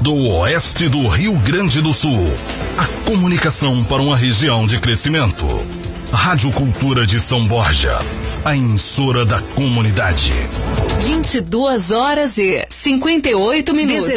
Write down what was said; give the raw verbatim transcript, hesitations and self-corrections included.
do oeste do Rio Grande do Sul. A comunicação para uma região de crescimento. Rádio Cultura de São Borja, a emissora da comunidade. vinte e duas horas e cinquenta e oito minutos.